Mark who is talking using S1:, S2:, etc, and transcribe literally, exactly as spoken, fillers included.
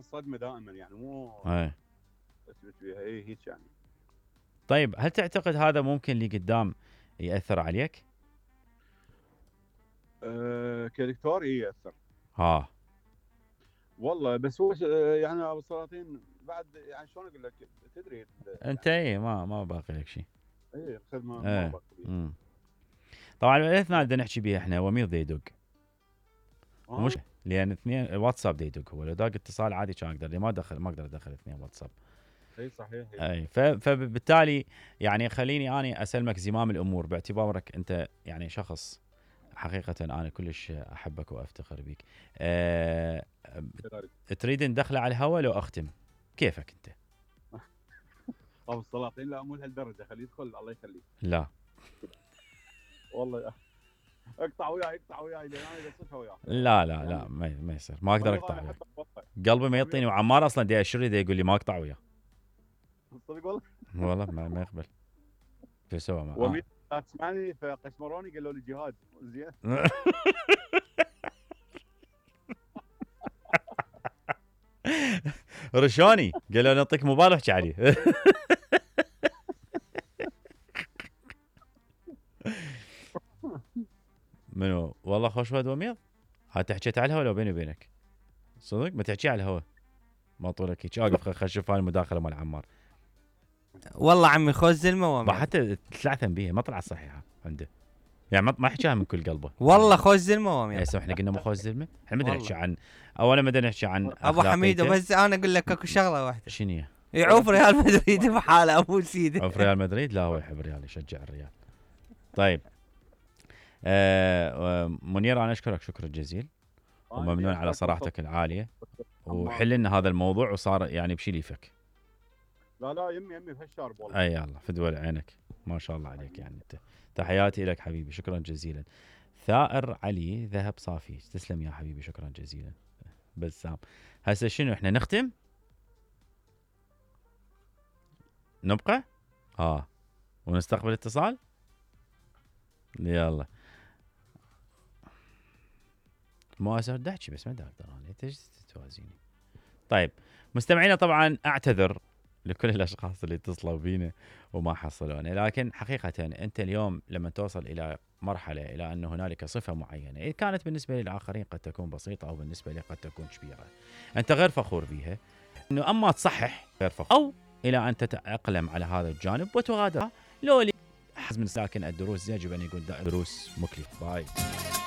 S1: الصدمه دائما يعني مو
S2: اي
S1: اثبت بيها اي هيك يعني.
S2: طيب هل تعتقد هذا ممكن اللي قدام ياثر عليك؟
S1: أه كدكتور اي ياثر
S2: ها
S1: والله، بس هو ش- آه، يعني ابو سلاطين بعد يعني شلون اقول لك تدري ال-
S2: انت
S1: يعني
S2: اي ما ما باقي لك شيء.
S1: اي الخدمه ما
S2: ايه
S1: باقي بيها.
S2: امم طبعا الاثنين بدنا نحكي بيها احنا وميض دا يدق
S1: ها
S2: ومش لان اثنين واتساب دا يدق، هو لو داق اتصال عادي كان اقدر، لي ما دخل ما اقدر ادخل اثنين واتساب.
S1: اي صحيح اي
S2: اي
S1: صحيح.
S2: ف- فبالتالي يعني خليني اني اسلمك زمام الامور باعتبارك انت يعني شخص حقيقة أنا كلش أحبك وأفتخر بك. أه
S1: كذلك.
S2: تريد ندخله على الهواء لو أختم؟ كيفك أنت؟
S1: ابو السلاطين لا مو لهالدرجه، خليه يدخل الله يخليك.
S2: لا
S1: والله يا- اقطع وياي اقطع وياي لان انا بصفها وياه.
S2: لا لا لا ما ما يصير، ما أقدر
S1: مريض
S2: أقطع
S1: انا
S2: وياه.
S1: احبك والله.
S2: قلبي ما يعطيني، وعمار أصلا دي أشري دي يقول لي ما أقطع وياه.
S1: صدق والله.
S2: والله ما, ما يقبل. شو سوى ما
S1: ومين لا تسمعني فقشمروني قالوا لي جهاد زين.
S2: آه. رشوني قالوا نعطيك موبايل واحكي عليه. منو والله خوش ود وميض. هات حكيت على الهوا لو بيني وبينك صدق ما تحكي على الهوا، ما طولك هيك اقف خل اشوف هاي المداخله مال عمار.
S3: والله عمي خوش زلمه
S2: ما
S3: وامي.
S2: حتى تلعثم بيها ما طلعت صحيحه عنده، يعني ما ما حكاها من كل قلبه.
S3: والله خوش زلمه وامي.
S2: يا سو احنا قلنا مو خوش زلمه، احنا ما
S3: والله.
S2: نحكي عن اولا ما نحكي عن
S3: ابو حميد،
S2: أخلاقيته.
S3: بس انا اقول لك اكو شغله واحده،
S2: شنو هي؟
S3: يعوف ريال مدريد بحاله ابو سيدي.
S2: عوف ريال مدريد؟ لا هو يحب الريال، يشجع الريال. طيب آه آه، منير انا اشكرك شكر جزيل وممنون على صراحتك العاليه، وحل لنا هذا الموضوع وصار يعني بشي ليفك.
S1: لا لا يمي يمي بهالشارب والله.
S2: اي يلا فدوى عينك ما شاء الله عليك يعني انت. تحياتي لك حبيبي شكرا جزيلا. ثائر علي ذهب صافي تسلم يا حبيبي شكرا جزيلا. بسام هسه شنو احنا نختم؟ نبقى؟ اه ونستقبل اتصال؟ يلا مو اسف بدي احكي بس ما اقدر انا انت ايش توازيني. طيب مستمعينا طبعا اعتذر لكل الاشخاص اللي اتصلوا بينا وما حصلونا، لكن حقيقه انت اليوم لما توصل الى مرحله الى ان هنالك صفه معينه، إذا كانت بالنسبه للاخرين قد تكون بسيطه او بالنسبه لي قد تكون كبيره، انت غير فخور بها، انه اما تصحح غير فخور او الى ان تتاقلم على هذا الجانب وتغادر. لو لي حزم ساكن الدروس يجب ان يكون دروس مكلفه. باي.